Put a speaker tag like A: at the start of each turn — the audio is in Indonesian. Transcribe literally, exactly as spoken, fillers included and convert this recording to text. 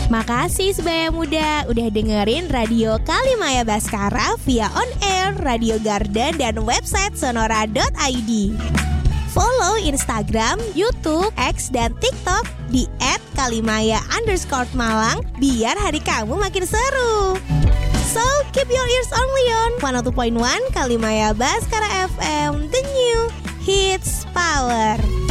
A: Makasih Sebaya Muda udah dengerin Radio Kalimaya Baskara via on air, Radio Garden, dan website sonora dot i d. Follow Instagram, YouTube, X, dan TikTok di et kalimaya underscore malang biar hari kamu makin seru. So, keep your ears only on seratus dua koma satu Kalimaya Baskara F M, the new hits power.